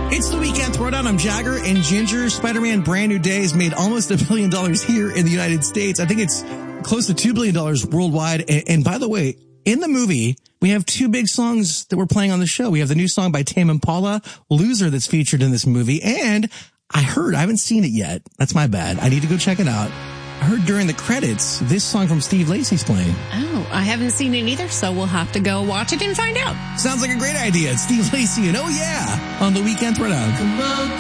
It's the Weekend Throwdown. I'm Jagger and Ginger. Spider-Man Brand New Day has made almost $1 billion here in the United States. I think it's close to $2 billion worldwide. And by the way, in the movie, we have two big songs that we're playing on the show. We have the new song by Tame Impala, Loser, that's featured in this movie. And I haven't seen it yet. That's my bad. I need to go check it out. I heard during the credits, this song from Steve Lacy's playing. Oh, I haven't seen it either, so we'll have to go watch it and find out. Sounds like a great idea. It's Steve Lacy and Oh Yeah on the Weekend Throwdown.